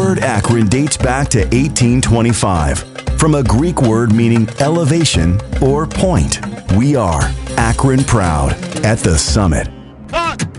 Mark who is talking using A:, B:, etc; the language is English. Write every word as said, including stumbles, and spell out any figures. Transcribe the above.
A: word Akron dates back to eighteen twenty-five. From a Greek word meaning elevation or point, we are Akron proud at the summit.